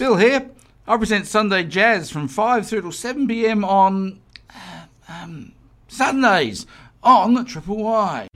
Phil here. I present Sunday Jazz from 5 through till 7 p.m. on Sundays on Triple Y.